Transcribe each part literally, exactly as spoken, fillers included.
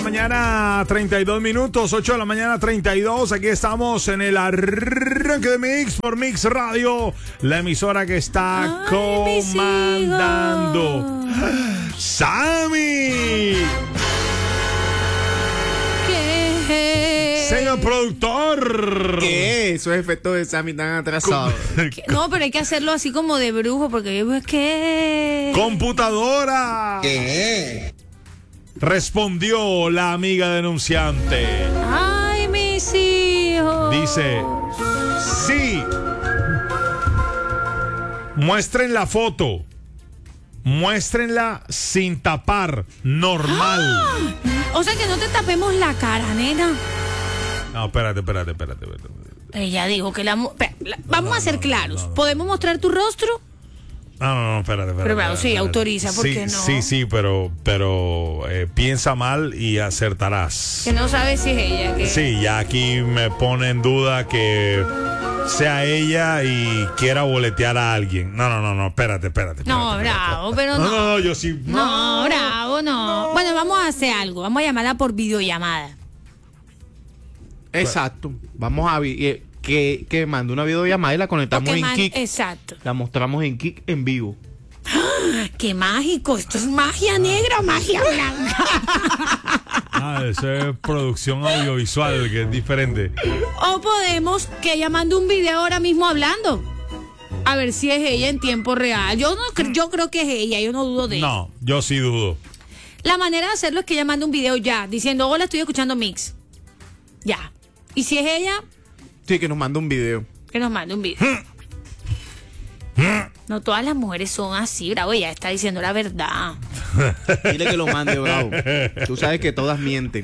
Mañana treinta y dos minutos, ocho de la mañana treinta y dos. Aquí estamos en el arranque de Mix por Mix Radio, la emisora que está Ay, comandando. ¡Sammy! ¿Qué? Señor productor. ¿Qué? Esos efectos de Sammy tan atrasados. No, pero hay que hacerlo así como de brujo, porque yo es que... Computadora. ¿Qué? Respondió la amiga denunciante. Ay, mis hijos. Dice, sí. Muestren la foto. Muéstrenla sin tapar. Normal. ¡Ah! O sea que no te tapemos la cara, nena. No, espérate, espérate, espérate. espérate. Ella dijo que la... espera, la vamos no, a ser no, claros. no, no. ¿Podemos mostrar tu rostro? No, no, no, espérate, espérate. Pero claro, sí, espérate. autoriza, ¿por sí, qué no? Sí, sí, pero, pero eh, piensa mal y acertarás. Que no sabes si es ella. Que... Sí, ya aquí me pone en duda que sea ella y quiera boletear a alguien. No, no, no, no, espérate, espérate. No, espérate, bravo, espérate. pero no. No, no, no, yo sí. No, No, bravo, no. no. Bueno, vamos a hacer algo. Vamos a llamarla por videollamada. Exacto. Vamos a vi- eh, que, que mande una videollamada y la conectamos Porque en man- Kik. Exacto. La mostramos en Kik en vivo. ¡Qué mágico! Esto es magia negra o magia blanca. Ah, eso es producción audiovisual, que es diferente. O podemos que ella mande un video ahora mismo hablando. A ver si es ella en tiempo real. Yo no cre- yo creo que es ella, yo no dudo de eso. No, yo sí dudo. La manera de hacerlo es que ella mande un video ya, diciendo, hola, estoy escuchando Mix. Ya. Y si es ella, Sí, que nos manda un video. que nos mande un video. No todas las mujeres son así, bravo, ella está diciendo la verdad. Dile que lo mande, bravo. Tú sabes que todas mienten.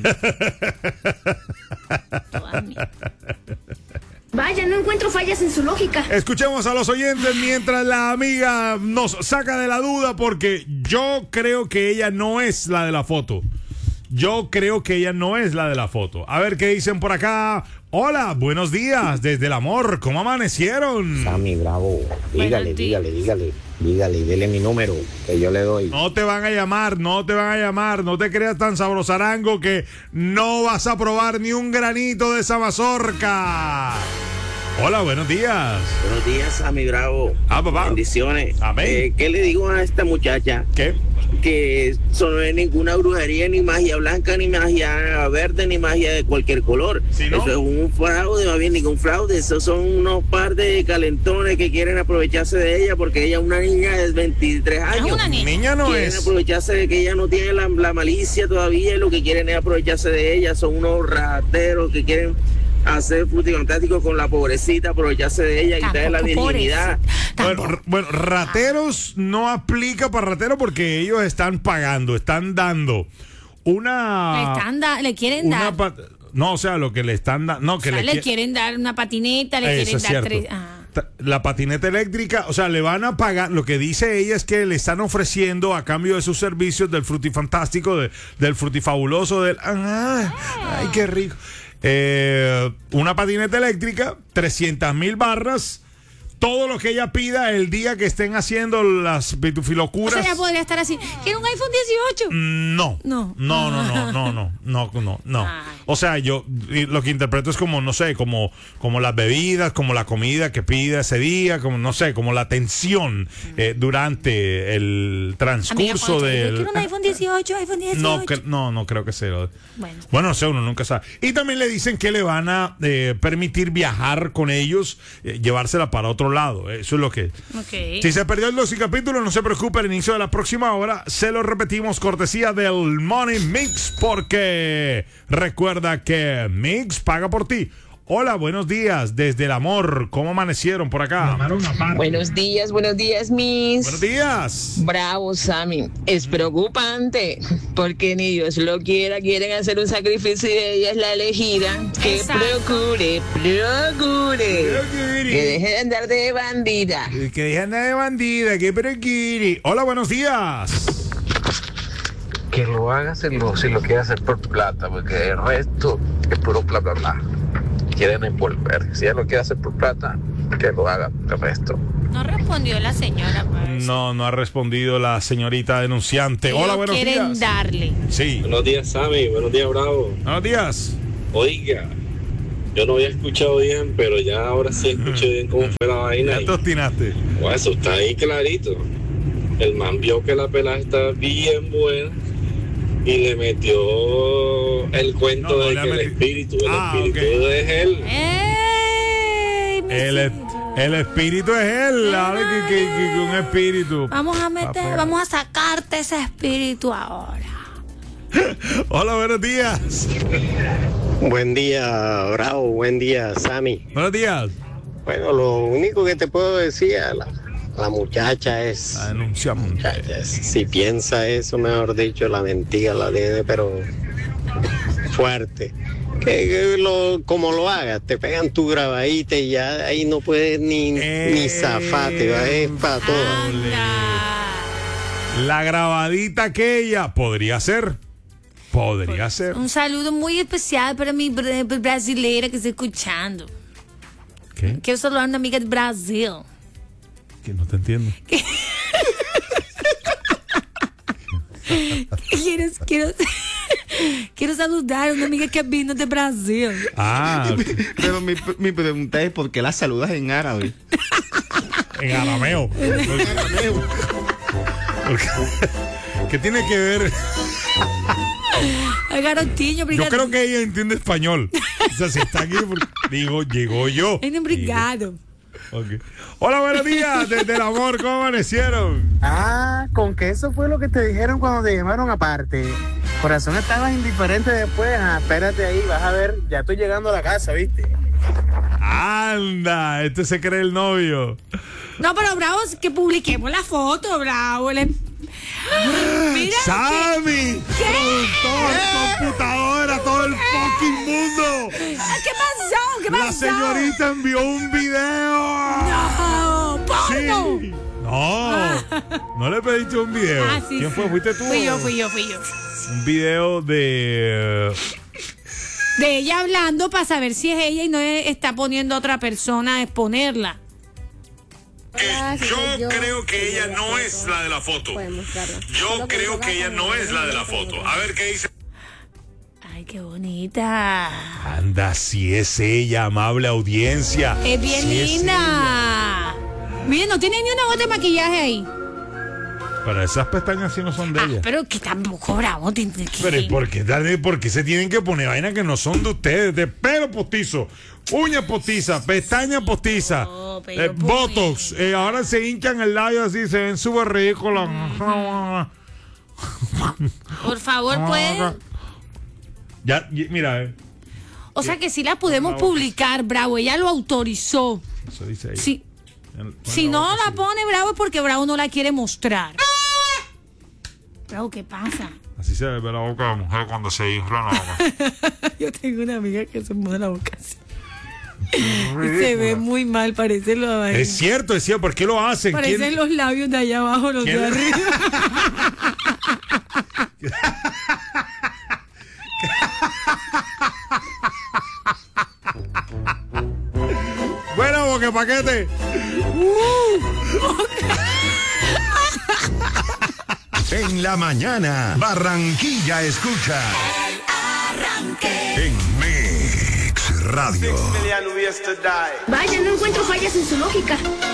Todas mías. Vaya, no encuentro fallas en su lógica. Escuchemos a los oyentes mientras la amiga nos saca de la duda, porque yo creo que ella no es la de la foto. Yo creo que ella no es la de la foto. A ver qué dicen por acá. Hola, buenos días, desde el amor, ¿cómo amanecieron? Sammy, bravo, dígale, Buenos días. dígale, dígale, dígale, dele mi número, que yo le doy. No te van a llamar, no te van a llamar, no te creas tan sabrosarango que no vas a probar ni un granito de esa mazorca. Hola, buenos días. Buenos días, Sammy Bravo. Ah, papá. Bendiciones. Amén. Eh, ¿Qué le digo a esta muchacha? ¿Qué? Que eso no es ninguna brujería, ni magia blanca, ni magia verde, ni magia de cualquier color. ¿Sí, no? Eso es un fraude, más bien ningún fraude. Esos son unos par de calentones que quieren aprovecharse de ella porque ella es una niña de veintitrés años. Es una niña. Niña no Quieren es. aprovecharse de que ella no tiene la, la malicia todavía y lo que quieren es aprovecharse de ella. Son unos rateros que quieren hacer frutifantástico con la pobrecita, aprovecharse de ella, quitarle la Tampoco virginidad. pobrecita. Bueno, Tampoco. r- bueno, rateros no aplica para rateros porque ellos están pagando, están dando una... Le, están da- le quieren una dar. pa- no, o sea, lo que le están dando... No, que O sea, le, le qui- quieren dar una patineta, le Eso quieren es dar cierto. tres. Ah. Ta- La patineta eléctrica, o sea, le van a pagar, lo que dice ella es que le están ofreciendo a cambio de sus servicios del frutifantástico, de, del frutifabuloso, del... Ah, ¡ay, qué rico! Eh, una patineta eléctrica, trescientas mil barras, todo lo que ella pida el día que estén haciendo las O pitufilocuras. sea, ya podría estar así. ¿Quiere un iPhone dieciocho? No. No. No, no, no, no, no, no, no, no. Ay. O sea, yo y lo que interpreto es como, no sé, como, como las bebidas, como la comida que pida ese día, como, no sé, como la atención eh, durante el Amiga, transcurso cuando te- yo del... quiero un iPhone dieciocho, iPhone dieciocho. No, cre- no, no creo que sea. Bueno. Bueno, no sé, uno nunca sabe. Y también le dicen que le van a eh, permitir viajar con ellos, eh, llevársela para otro lado. Eso es lo que... Ok. Si se perdió el doce capítulo, no se preocupe, al inicio de la próxima hora se lo repetimos, cortesía del Money Mix, porque recuerda que Mix paga por ti. Hola, buenos días, desde el amor, ¿cómo amanecieron por acá? Buenos días, buenos días, Miss. Buenos días. Bravo, Sammy. Es preocupante porque ni Dios lo quiera, quieren hacer un sacrificio y ella es la elegida. Que Exacto. procure, procure. Que deje de andar de bandida. Que dejan de bandida, que prequiri. Hola, buenos días. Que lo haga si lo, si lo quiere hacer por plata, porque el resto es puro bla bla bla. Quieren envolver. Si ella lo quiere hacer por plata, que lo haga el resto. No respondió la señora. Parece. No, no ha respondido la señorita denunciante. Ellos Hola, buenos quieren días. darle. Sí. Buenos días, Sammy. Buenos días, Bravo. Buenos días. Oiga, yo no había escuchado bien, pero ya ahora sí escuché bien cómo fue la vaina. Ya y- te obstinaste. Bueno, eso está ahí clarito. El man vio que la pelada está bien buena y le metió el cuento No, no de le ha que el metido- espíritu, el Ah, espíritu ok. es él. ¡Ey! mi El, es- señor! el espíritu es él. Ahora que, que, que- que un espíritu. Vamos a Va meter, pegar. vamos a sacarte ese espíritu ahora. Hola, buenos días. Buen día, Bravo. Buen día, Sammy. Buenos días. Bueno, lo único que te puedo decir a la, la muchacha es... La denunciamos. Muchacha, es- si piensa eso, mejor dicho, la mentira la tiene, pero fuerte. Que, que lo, como lo hagas, te pegan tu grabadita y ya ahí no puedes ni, Eh, ni zafate, va, es para todo. Anda. La grabadita aquella podría ser. Podría ser. Un saludo muy especial para mi bra- brasileira que está escuchando. ¿Qué? Quiero saludar a una amiga de Brasil. Que no te entiendo. Quiero, quiero, quiero saludar a una amiga que vino de Brasil. Ah, Pero mi, mi pregunta es: ¿por qué la saludas en árabe? en arameo. Porque- ¿Qué tiene que ver? A garotinho, Yo obrigado. creo que ella entiende español. O sea, si está aquí, porque- digo, llegó yo. Ay, obrigado. Ok. Hola, buenos días. Desde el amor, ¿cómo amanecieron? Ah, con que eso fue lo que te dijeron cuando te llamaron aparte. Corazón, estabas indiferente después. Ah, espérate ahí, vas a ver. Ya estoy llegando a la casa, ¿viste? Anda, este se cree el novio. No, pero Bravo, que publiquemos la foto, Bravo. Le... Mira. ¡Sammy! ¡Productor, computadora, todo el fucking mundo! ¿Qué, ¿Qué pasó? ¿Qué pasó? La señorita envió un video. No, porno. Sí. No, no le pediste un video. Ah, sí, ¿Quién sí. fue? ¿Fuiste tú? Fui yo, fui yo, fui yo. Un video de... De ella hablando para saber si es ella y no está poniendo a otra persona a exponerla. Yo creo que ella no es la de la foto. Yo creo que ella no es la de la foto. A ver qué dice. Ay, qué bonita. Anda, si es ella, amable audiencia. Es bien Sí es linda. Miren, no tiene ni una gota de maquillaje ahí. ella. Pero esas pestañas sí no son de Ah, ella. pero que tampoco Bravo. tiene que- Pero ¿y por qué, Dani? ¿Por qué se tienen que poner vainas que no son de ustedes? De pelo postizo, uña postiza, pestaña postiza, No, pero eh, pues- botox. Eh, ahora se hinchan el labio así, se ven súper ridículos. Por favor, puede. Ya, y- mira, eh, O sea que sí la podemos publicar, Bravo. Ella lo autorizó. eso dice ahí. Sí. Pon Si la no boca la así. pone Bravo es porque Bravo no la quiere mostrar. Bravo, ¿qué pasa? Así se ve la boca de la mujer cuando se infla la boca. Yo tengo una amiga que se mueve la boca así. Y se ve muy mal, parece lo de Es cierto, es cierto. ¿Por qué lo hacen? Parecen ¿Quién- los labios de allá abajo, los de ¿Quién? arriba. Bueno, boque paquete. En la mañana, Barranquilla escucha. En Mix Radio. Vaya, no encuentro fallas en su lógica.